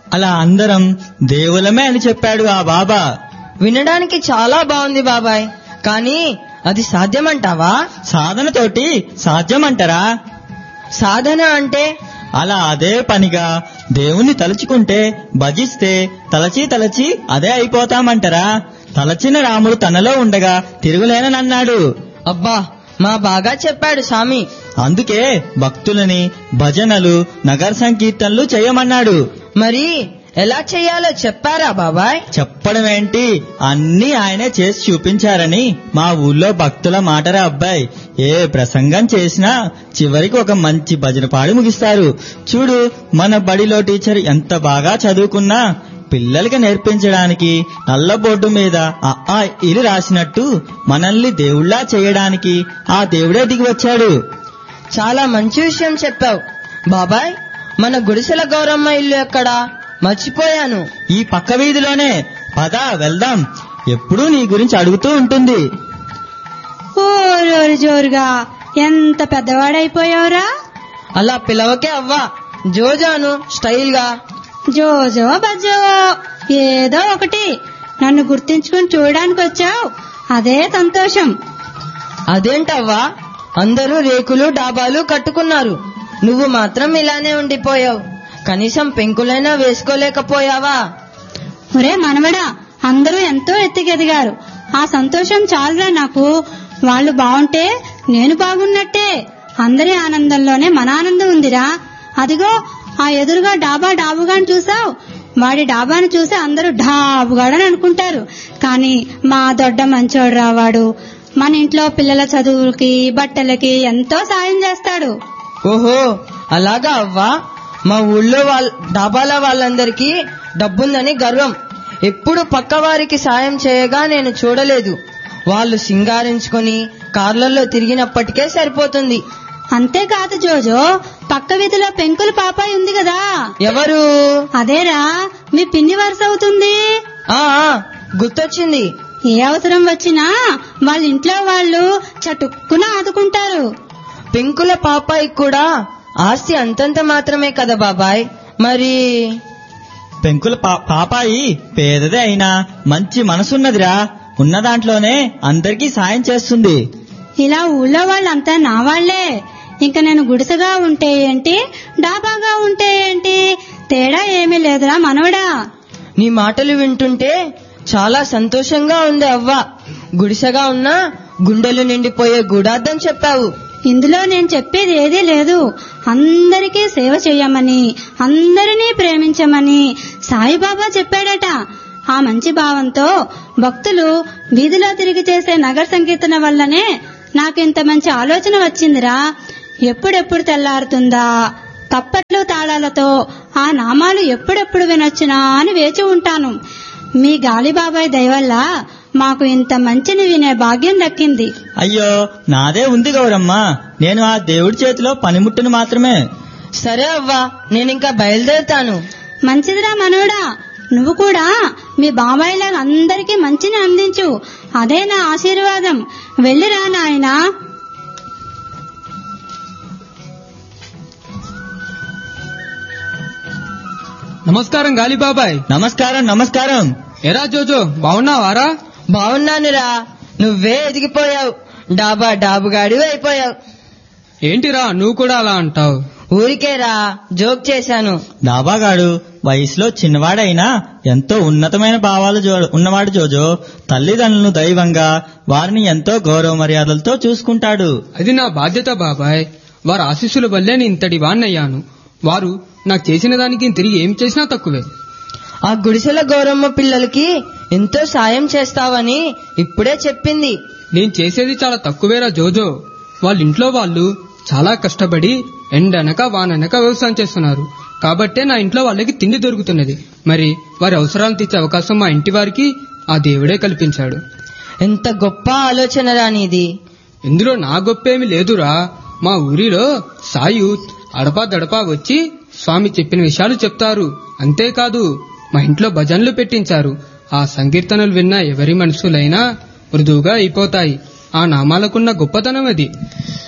అలా అందరం దేవులమే అని చెప్పాడు ఆ బాబా. వినడానికి చాలా బాగుంది బాబాయ్, కానీ అది సాధ్యమంటావా? సాధనతోటి సాధ్యమంటారా? సాధన అంటే అలా అదే పనిగా దేవుణ్ణి తలుచుకుంటే భజిస్తే తలచి తలచి అదే అయిపోతామంటారా? తలచిన రాముడు తనలో ఉండగా తిరుగులేనన్నాడు. అబ్బా, మా బాగా చెప్పాడు స్వామి. అందుకే భక్తులని భజనలు నగర సంకీర్తనలు చేయమన్నాడు. మరి ఎలా చెయ్యాలో చెప్పారా బాబాయ్? చెప్పడం ఏంటి, అన్నీ ఆయనే చేసి చూపించారని మా ఊళ్ళో భక్తుల మాటరా అబ్బాయి. ఏ ప్రసంగం చేసినా చివరికి ఒక మంచి భజన పాడి ముగిస్తారు. చూడు, మన బడిలో టీచర్ ఎంత బాగా చదువుకున్నా పిల్లలకి నేర్పించడానికి నల్ల బోర్డు మీద ఇలు రాసినట్టు మనల్ని దేవుళ్ళా చేయడానికి ఆ దేవుడే దిగి వచ్చాడు. చాలా మంచి విషయం చెప్పావు బాబాయ్. మన గుడిసెల గౌరమ్మ ఇల్లు ఎక్కడా? మర్చిపోయాను. ఈ పక్క వీధిలోనే. పద వెళ్దాం. ఎప్పుడూ నీ గురించి అడుగుతూ ఉంటుంది. ఓరోరు జోరుగా ఎంత పెద్దవాడైపోయావురా. అలా పిలవకే అవ్వా, జోజాను స్టైల్ గా. జోజో బజో ఏదో ఒకటి, నన్ను గుర్తించుకుని చూడడానికి వచ్చావు, అదే సంతోషం. అదేంటవ్వా, అందరూ రేకులు డాబాలు కట్టుకున్నారు, నువ్వు మాత్రం ఇలానే ఉండిపోయావు. కనీసం పెంకులైనా వేసుకోలేకపోయావా? ఒరే మనవడా, అందరూ ఎంతో ఎత్తుకెదిగారు, ఆ సంతోషం చాలురా నాకు. వాళ్ళు బాగుంటే నేను బాగున్నట్టే. అందరి ఆనందంలోనే మన ఆనందం ఉందిరా. అదిగో ఆ ఎదురుగా డాబుగాని చూసావు, వాడి డాబాను చూసి అందరూ డాబుగాడని అనుకుంటారు. కానీ మా దొడ్డ మంచోడు రావాడు. మన ఇంట్లో పిల్లల చదువులకి బట్టలకి ఎంతో సాయం చేస్తాడు. ఓహో, అలాగా అవ్వా. మా ఊళ్ళో డాబాల వాళ్ళందరికీ డబ్బుందని గర్వం. ఎప్పుడు పక్కవారికి సాయం చేయగా నేను చూడలేదు. వాళ్ళు సింగారించుకొని కార్లలో తిరిగినప్పటికే సరిపోతుంది. అంతేకాదు జోజో, పక్క వీధిలో పెంకుల పాపాయి ఉంది కదా. ఎవరు? అదేరా, మీ పిన్ని వరుస అవుతుంది. గుర్తొచ్చింది. ఏ అవసరం వచ్చినా వాళ్ళ ఇంట్లో వాళ్ళు చటుక్కున ఆదుకుంటారు. పెంకుల పాపాయి కూడా ఆస్తి అంతంత మాత్రమే కదా బాబాయ్. మరి పెంకుల పాపాయి పేదదే అయినా మంచి మనసున్నదిరా. ఉన్న దాంట్లోనే అందరికీ సాయం చేస్తుంది. ఇలా ఊళ్ళో వాళ్ళంతా నా వాళ్లే. ఇంకా నేను గుడిసెగా ఉంటే ఏంటి, డాబాగా ఉంటే ఏంటి, తేడా ఏమీ లేదురా మనవడా. నీ మాటలు వింటుంటే చాలా సంతోషంగా ఉంది అవ్వా. గుడిసెగా ఉన్నా గుండెలు నిండిపోయే గూఢార్థం చెప్పావు. ఇందులో నేను చెప్పేది ఏదీ లేదు. అందరికీ సేవ చేయమని, అందరినీ ప్రేమించమని సాయిబాబా చెప్పాడట. ఆ మంచి భావంతో భక్తులు వీధిలో తిరిగి చేసే నగర సంకీర్తన వల్లనే నాకింత మంచి ఆలోచన వచ్చిందిరా. ఎప్పుడెప్పుడు తెల్లారుతుందా, తప్పట్లు తాళాలతో ఆ నామాలు ఎప్పుడెప్పుడు వినొచ్చునా అని వేచి ఉంటాను. మీ గాలిబాబాయ్ దయవల్ల మాకు ఇంత మంచిని వినే భాగ్యం దక్కింది. అయ్యో, నాదే ఉంది గౌరమ్మ. నేను ఆ దేవుడి చేతిలో పనిముట్టును మాత్రమే. సరే అవ్వా, నేనింకా బయలుదేరుతాను. మంచిదిరా మనోడా, నువ్వు కూడా మీ బాబాయ్లాగా అందరికీ మంచిని అందించు. అదే నా ఆశీర్వాదం. వెళ్ళిరా నాయనా. నమస్కారం గాలిబాబాయ్. నమస్కారం నమస్కారం. ఎరా జోజో, బాగున్నావారా? బాగున్నానురా, నువ్వే ఎదిగిపోయావు. డాబుగాడి అయిపోయావు. ఏంటిరా నువ్వు కూడా అలా అంటావు? ఊరికేరా, జోక్ చేశాను. డాబాగాడు వయసులో చిన్నవాడైనా ఎంతో ఉన్నతమైన భావాలు ఉన్నవాడు జోజో. తల్లిదండ్రులను దైవంగా, వారిని ఎంతో గౌరవ మర్యాదలతో చూసుకుంటాడు. అది నా బాధ్యత బాబాయ్. వారి ఆశీస్సుల వల్లే నేను ఇంతటి వాణ్ణయ్యాను. వారు నాకు చేసిన దానికి తిరిగి ఏం చేసినా తక్కువే. ఆ గుడిసెల గౌరమ్మ పిల్లలకి ఎంతో సాయం చేస్తావని ఇప్పుడే చెప్పింది. నేను చేసేది చాలా తక్కువేరా జోజో. వాళ్ళ ఇంట్లో వాళ్ళు చాలా కష్టపడి ఎండనక వాననక వ్యవసాయం చేస్తున్నారు. కాబట్టే నా ఇంట్లో వాళ్ళకి తిండి దొరుకుతున్నది. మరి వారి అవసరాలు తీర్చే అవకాశం మా ఇంటి వారికి ఆ దేవుడే కల్పించాడు. ఎంత గొప్ప ఆలోచన రానిది. ఇందులో నా గొప్పేమి లేదురా. మా ఊరిలో సాయూత్ అడపా దడపా వచ్చి స్వామి చెప్పిన విషయాలు చెప్తారు. అంతేకాదు మా ఇంట్లో భజనలు పెట్టించారు. ఆ సంకీర్తనలు విన్న ఎవరి మనసులైనా మృదువుగా అయిపోతాయి. ఆ నామాలకున్న గొప్పతనం అది.